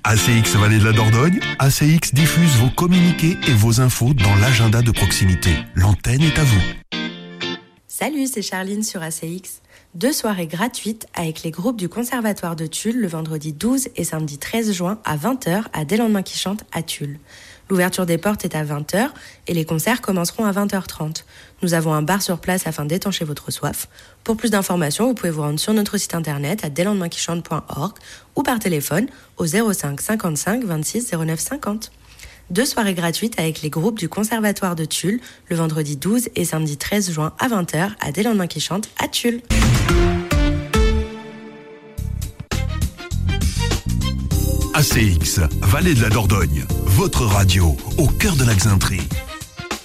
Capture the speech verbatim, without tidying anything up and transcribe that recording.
A C X Vallée de la Dordogne, A C X diffuse vos communiqués et vos infos dans l'agenda de proximité. L'antenne est à vous. Salut, c'est Charline sur A C X. Deux soirées gratuites avec les groupes du Conservatoire de Tulle le vendredi douze et samedi treize juin à vingt heures à Des Lendemains qui chantent à Tulle. L'ouverture des portes est à vingt heures et les concerts commenceront à vingt heures trente. Nous avons un bar sur place afin d'étancher votre soif. Pour plus d'informations, vous pouvez vous rendre sur notre site internet à des lendemains qui chantent point org ou par téléphone au zéro cinq cinquante-cinq vingt-six zéro neuf cinquante. Deux soirées gratuites avec les groupes du Conservatoire de Tulle le vendredi douze et samedi treize juin à vingt heures à Des Lendemains qui chantent à Tulle. A C X, Vallée de la Dordogne, votre radio au cœur de la Xainterie.